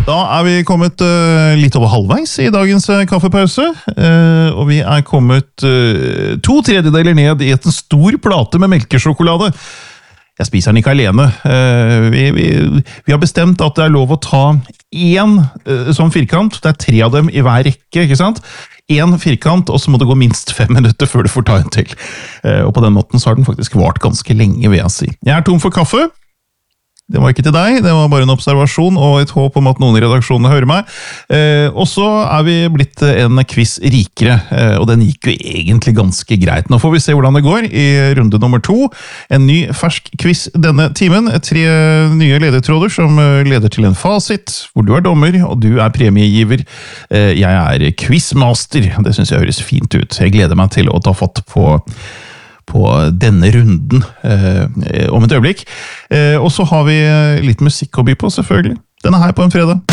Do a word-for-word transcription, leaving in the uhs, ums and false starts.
Da er vi kommet uh, litt over halvveis i dagens uh, kaffepause, uh, og vi er kommet uh, to tredjedeler ned i en stor plate med melkesjokolade. Jeg spiser den ikke alene. Uh, vi, vi, vi har bestemt at det er lov å ta én uh, sånn firkant, det er tre av dem i hver rekke, ikke sant? En firkant, og så må det gå minst fem minutter før du får ta en til. Uh, og på den måten så har den faktisk vart ganske lenge, vil jeg si. Jeg er tom for kaffe. Det var ikke til deg, det var bare en observasjon og et håp om at noen i redaksjonen hører meg. Eh, og så er vi blitt en quiz rikere, eh, og den gikk jo egentlig ganske greit. Nå får vi se hvordan det går i runde nummer to. En ny fersk quiz denne timen. Tre nye ledetråder som leder til en fasit, hvor du er dommer og du er premiegiver. Eh, jeg er quizmaster, det synes jeg høres fint ut. Jeg gleder meg til å ta fatt på på denne runden eh, om et øyeblikk. Eh, og så har vi litt musikk å by på, selvfølgelig. Den er her på en fredag.